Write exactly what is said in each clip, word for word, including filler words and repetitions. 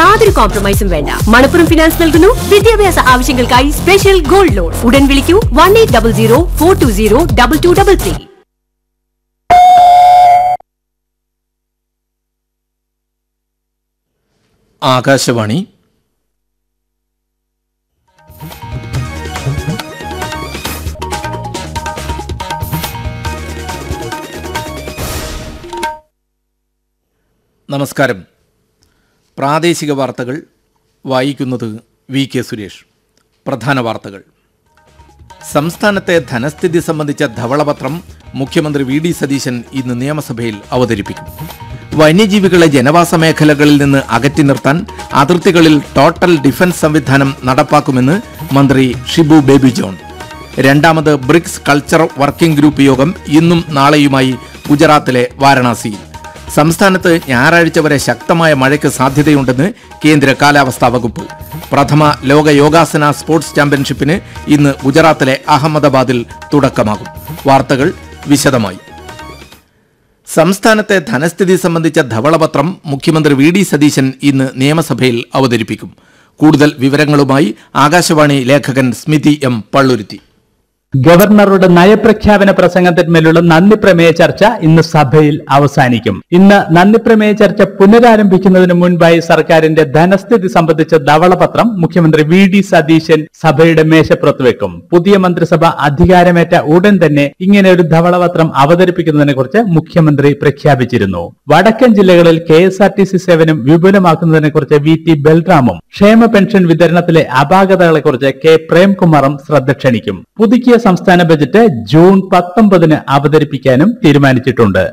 യാതൊരു കോംപ്രമൈസും വേണ്ട. മണപ്പുറം ഫിനാൻസ് നൽകുന്നു വിദ്യാഭ്യാസ ആവശ്യങ്ങൾക്കായി സ്പെഷ്യൽ ഗോൾഡ് ലോൺ. ഉടൻ വിളിക്കൂ one eight double zero four to zero double two double three. Akashvani. നമസ്കാരം. പ്രാദേശിക വാർത്തകൾ വായിക്കുന്നത് വി കെ സുരേഷ്. പ്രധാന വാർത്തകൾ. സംസ്ഥാനത്തെ ധനസ്ഥിതി സംബന്ധിച്ച ധവളപത്രം മുഖ്യമന്ത്രി വി ഡി സതീശൻ ഇന്ന് നിയമസഭയിൽ അവതരിപ്പിക്കും. വന്യജീവികളെ ജനവാസ മേഖലകളിൽ നിന്ന് അകറ്റി നിർത്താൻ അതിർത്തികളിൽ ടോട്ടൽ ഡിഫൻസ് സംവിധാനം നടപ്പാക്കുമെന്ന് മന്ത്രി ഷിബു ബേബി ജോൺ. രണ്ടാമത് ബ്രിക്സ് കൾച്ചർ വർക്കിംഗ് ഗ്രൂപ്പ് യോഗം ഇന്നും നാളെയുമായി ഗുജറാത്തിലെ വാരണാസിയിൽ. സംസ്ഥാനത്ത് ഞായറാഴ്ച വരെ ശക്തമായ മഴയ്ക്ക് സാധ്യതയുണ്ടെന്ന് കേന്ദ്ര കാലാവസ്ഥാ വകുപ്പ്. പ്രഥമ ലോക യോഗാസന സ്പോർട്സ് ചാമ്പ്യൻഷിപ്പിന് ഇന്ന് ഗുജറാത്തിലെ അഹമ്മദാബാദിൽ തുടക്കമാകും. വാർത്തകൾ വിശദമായി. സംസ്ഥാനത്തെ ധനസ്ഥിതി സംബന്ധിച്ച ധവളപത്രം മുഖ്യമന്ത്രി വി ഡി സതീശൻ ഇന്ന് നിയമസഭയിൽ അവതരിപ്പിക്കും. കൂടുതൽ വിവരങ്ങളുമായി ആകാശവാണി ലേഖകൻ സ്മിതി എം പള്ളുരുത്തി. ഗവർണറുടെ നയപ്രഖ്യാപന പ്രസംഗത്തിന്മേലുള്ള നന്ദി പ്രമേയ ചർച്ച ഇന്ന് സഭയിൽ അവസാനിക്കും. ഇന്ന് നന്ദി പ്രമേയ ചർച്ച പുനരാരംഭിക്കുന്നതിന് മുൻപായി സർക്കാരിന്റെ ധനസ്ഥിതി സംബന്ധിച്ച ധവളപത്രം മുഖ്യമന്ത്രി വി ഡി സതീശൻ സഭയുടെ മേശപ്പുറത്ത് വെക്കും. പുതിയ മന്ത്രിസഭ അധികാരമേറ്റ ഉടൻ തന്നെ ഇങ്ങനെ ഒരു ധവളപത്രം അവതരിപ്പിക്കുന്നതിനെ കുറിച്ച് മുഖ്യമന്ത്രി പ്രഖ്യാപിച്ചിരുന്നു. വടക്കൻ ജില്ലകളിൽ K S R T C സേവനം വിപുലമാക്കുന്നതിനെ കുറിച്ച് വി ടി ബൽറാമും ക്ഷേമ പെൻഷൻ വിതരണത്തിലെ അപാകതകളെക്കുറിച്ച് കെ പ്രേംകുമാറും ശ്രദ്ധ ക്ഷണിക്കും. പുതുക്കിയ സംസ്ഥാന ബജറ്റ് ജൂൺ പത്തൊമ്പതിന് അവതരിപ്പിക്കാനും തീരുമാനിച്ചിട്ടുണ്ട്.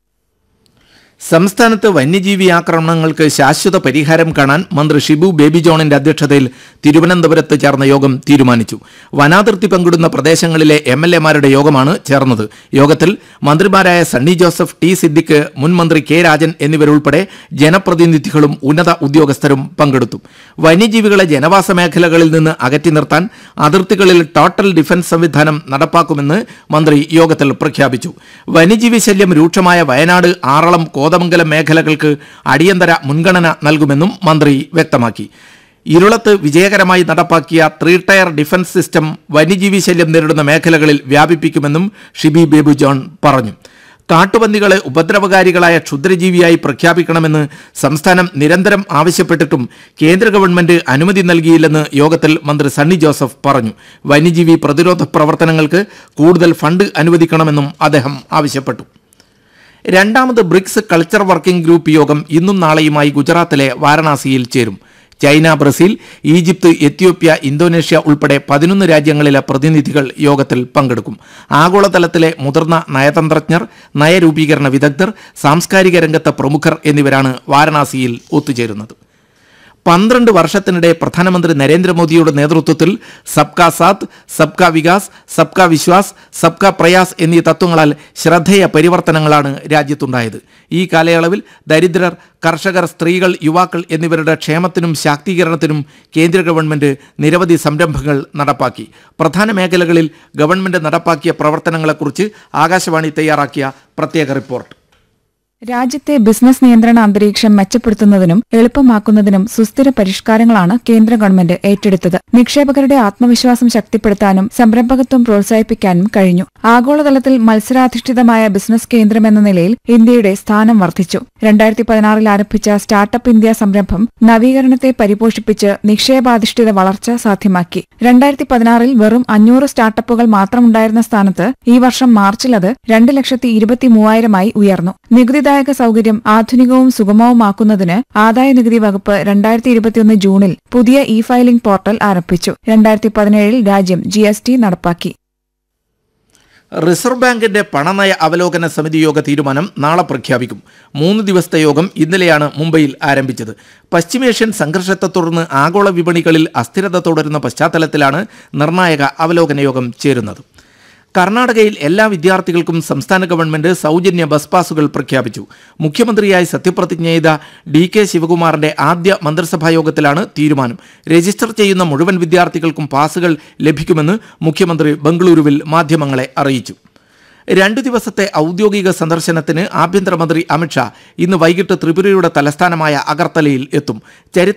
സംസ്ഥാനത്ത് വന്യജീവി ആക്രമണങ്ങൾക്ക് ശാശ്വത പരിഹാരം കാണാൻ മന്ത്രി ഷിബു ബേബി ജോണിന്റെ അധ്യക്ഷതയിൽ തിരുവനന്തപുരത്ത് ചേർന്ന യോഗം തീരുമാനിച്ചു. വനാതിർത്തി പങ്കിടുന്ന പ്രദേശങ്ങളിലെ എം എൽ എമാരുടെ യോഗമാണ് ചേർന്നത്. യോഗത്തിൽ മന്ത്രിമാരായ സണ്ണി ജോസഫ്, ടി സിദ്ദിഖ്, മുൻ മന്ത്രി കെ രാജൻ എന്നിവരുൾപ്പെടെ ജനപ്രതിനിധികളും ഉന്നത ഉദ്യോഗസ്ഥരും പങ്കെടുത്തു. വന്യജീവികളെ ജനവാസ മേഖലകളിൽ നിന്ന് അകറ്റി നിർത്താൻ അതിർത്തികളിൽ ടോട്ടൽ ഡിഫൻസ് സംവിധാനം നടപ്പാക്കുമെന്ന് മന്ത്രി യോഗത്തിൽ പ്രഖ്യാപിച്ചു. വന്യജീവി ശല്യം രൂക്ഷമായ വയനാട്, ആറളം, കോതമംഗലം മേഖലകൾക്ക് അടിയന്തര മുൻഗണന നൽകുമെന്നും മന്ത്രി വ്യക്തമാക്കി. ഇരുളത്ത് വിജയകരമായി നടപ്പാക്കിയ ത്രീ ടയർ ഡിഫൻസ് സിസ്റ്റം വന്യജീവി ശല്യം നേരിടുന്ന മേഖലകളിൽ വ്യാപിപ്പിക്കുമെന്നും ഷിബി ബേബി ജോൺ പറഞ്ഞു. കാട്ടുപന്നികളെ ഉപദ്രവകാരികളായ ക്ഷുദ്രജീവിയായി പ്രഖ്യാപിക്കണമെന്ന് സംസ്ഥാനം നിരന്തരം ആവശ്യപ്പെട്ടിട്ടും കേന്ദ്ര ഗവൺമെന്റ് അനുമതി നൽകിയില്ലെന്ന് യോഗത്തിൽ മന്ത്രി സണ്ണി ജോസഫ് പറഞ്ഞു. വന്യജീവി പ്രതിരോധ പ്രവർത്തനങ്ങൾക്ക് കൂടുതൽ ഫണ്ട് അനുവദിക്കണമെന്നും അദ്ദേഹം ആവശ്യപ്പെട്ടു. രണ്ടാമത് ബ്രിക്സ് കൾച്ചർ വർക്കിംഗ് ഗ്രൂപ്പ് യോഗം ഇന്നും നാളെയുമായി ഗുജറാത്തിലെ വാരണാസിയിൽ ചേരും. China, Brazil, Egypt, Ethiopia, Indonesia ഉൾപ്പെടെ പതിനൊന്ന് രാജ്യങ്ങളിലെ പ്രതിനിധികൾ യോഗത്തിൽ പങ്കെടുക്കും. ആഗോളതലത്തിലെ മുതിർന്ന നയതന്ത്രജ്ഞർ, നയരൂപീകരണ വിദഗ്ധർ, സാംസ്കാരിക രംഗത്തെ പ്രമുഖർ എന്നിവരാണ് വാരണാസിയിൽ ഒത്തുചേരുന്നത്. പന്ത്രണ്ട് വർഷത്തിനിടെ പ്രധാനമന്ത്രി നരേന്ദ്രമോദിയുടെ നേതൃത്വത്തിൽ സബ്കാ സാത്ത്, സബ്കാ വികാസ്, സബ്കാ വിശ്വാസ്, സബ്കാ പ്രയാസ് എന്നീ തത്വങ്ങളാൽ ശ്രദ്ധേയ പരിവർത്തനങ്ങളാണ് രാജ്യത്തുണ്ടായത്. ഈ കാലയളവിൽ ദരിദ്രർ, കർഷകർ, സ്ത്രീകൾ, യുവാക്കൾ എന്നിവരുടെ ക്ഷേമത്തിനും ശാക്തീകരണത്തിനും കേന്ദ്ര ഗവൺമെന്റ് നിരവധി സംരംഭങ്ങൾ നടപ്പാക്കി. പ്രധാന മേഖലകളിൽ ഗവൺമെന്റ് നടപ്പാക്കിയ പ്രവർത്തനങ്ങളെക്കുറിച്ച് ആകാശവാണി തയ്യാറാക്കിയ പ്രത്യേക റിപ്പോർട്ട്. രാജ്യത്തെ ബിസിനസ് നിയന്ത്രണ അന്തരീക്ഷം മെച്ചപ്പെടുത്തുന്നതിനും എളുപ്പമാക്കുന്നതിനും സുസ്ഥിര പരിഷ്കാരങ്ങളാണ് കേന്ദ്ര ഗവൺമെന്റ് ഏറ്റെടുത്തത്. നിക്ഷേപകരുടെ ആത്മവിശ്വാസം ശക്തിപ്പെടുത്താനും സംരംഭകത്വം പ്രോത്സാഹിപ്പിക്കാനും കഴിഞ്ഞു. ആഗോളതലത്തിൽ മത്സരാധിഷ്ഠിതമായ ബിസിനസ് കേന്ദ്രമെന്ന നിലയിൽ ഇന്ത്യയുടെ സ്ഥാനം വർദ്ധിച്ചു. രണ്ടായിരത്തി പതിനാറിൽ ആരംഭിച്ച സ്റ്റാർട്ടപ്പ് ഇന്ത്യ സംരംഭം നവീകരണത്തെ പരിപോഷിപ്പിച്ച് നിക്ഷേപാധിഷ്ഠിത വളർച്ച സാധ്യമാക്കി. രണ്ടായിരത്തി പതിനാറിൽ വെറും അഞ്ഞൂറ് സ്റ്റാർട്ടപ്പുകൾ മാത്രമുണ്ടായിരുന്ന സ്ഥാനത്ത് ഈ വർഷം മാർച്ചിൽ അത് രണ്ട് ലക്ഷത്തി ഇരുപത്തി മൂവായിരമായി ഉയർന്നു. നികുതി സൗകര്യം ആധുനികവും സുഗമവുമാക്കുന്നതിന് ആദായ നികുതി വകുപ്പ് രണ്ടായിരത്തി ഇരുപത്തിയൊന്ന് ജൂണിൽ പുതിയ ഇ ഫയലിംഗ് പോർട്ടൽ ആരംഭിച്ചു. രണ്ടായിരത്തി പതിനേഴിൽ രാജ്യം ജി എസ് ടി നടപ്പാക്കി. റിസർവ് ബാങ്കിന്റെ പണനയ അവലോകന സമിതി യോഗ തീരുമാനം നാളെ പ്രഖ്യാപിക്കും. മൂന്ന് ദിവസത്തെ യോഗം ഇന്നലെയാണ് മുംബൈയിൽ ആരംഭിച്ചത്. പശ്ചിമേഷ്യൻ സംഘർഷത്തെ തുടർന്ന് ആഗോള വിപണികളിൽ അസ്ഥിരത തുടരുന്ന പശ്ചാത്തലത്തിലാണ് നിർണായക അവലോകന യോഗം ചേരുന്നത്. കർണാടകയിൽ എല്ലാ വിദ്യാർത്ഥികൾക്കും സംസ്ഥാന ഗവൺമെന്റ് സൗജന്യ ബസ് പാസുകൾ പ്രഖ്യാപിച്ചു. മുഖ്യമന്ത്രിയായി സത്യപ്രതിജ്ഞ ചെയ്ത ഡി കെ ശിവകുമാറിന്റെ ആദ്യ മന്ത്രിസഭാ യോഗത്തിലാണ് തീരുമാനം. രജിസ്റ്റർ ചെയ്യുന്ന മുഴുവൻ വിദ്യാർത്ഥികൾക്കും പാസുകൾ ലഭിക്കുമെന്ന് മുഖ്യമന്ത്രി ബംഗളൂരുവിൽ മാധ്യമങ്ങളെ അറിയിച്ചു. രണ്ടു ദിവസത്തെ ഔദ്യോഗിക സന്ദർശനത്തിന് ആഭ്യന്തരമന്ത്രി അമിത്ഷാ ഇന്ന് വൈകിട്ട് ത്രിപുരയുടെ തലസ്ഥാനമായ അഗർത്തലയിൽ എത്തും.